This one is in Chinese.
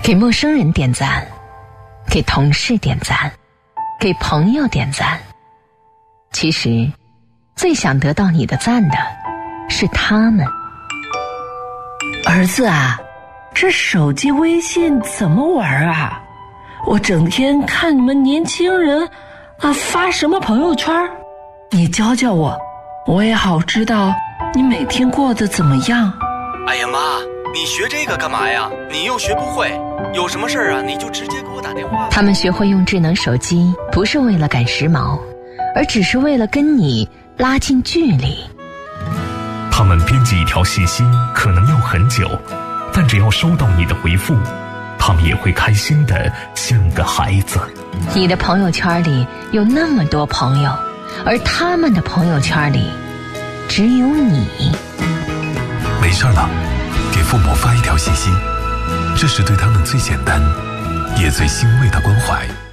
给陌生人点赞，给同事点赞，给朋友点赞。其实最想得到你的赞的是他们。 儿子啊，这手机微信怎么玩啊？我整天看你们年轻人发什么朋友圈，你教教我，我也好知道你每天过得怎么样。 哎呀妈，你学这个干嘛呀？你又学不会，有什么事儿你就直接给我打电话。 他们学会用智能手机，不是为了赶时髦，而只是为了跟你拉近距离。 他们编辑一条信息可能要很久，但只要收到你的回复，他们也会开心的像个孩子。 你的朋友圈里有那么多朋友，而他们的朋友圈里只有你。 没事了，给父母发一条信息，这是对他们最简单也最欣慰的关怀。